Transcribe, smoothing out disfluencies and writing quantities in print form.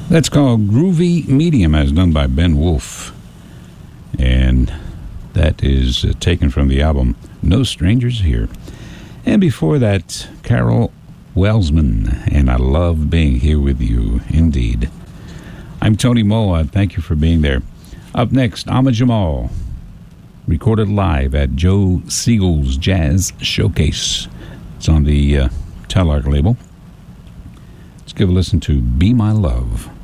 That's called Groovy Medium, as done by Ben Wolf. And that is taken from the album No Strangers Here. And before that, Carol Welsman, and I Love Being Here With You, indeed. I'm Tony Moa. Thank you for being there. Up next, Ahmad Jamal, recorded live at Joe Siegel's Jazz Showcase. It's on the Telarc label. Let's give a listen to Be My Love.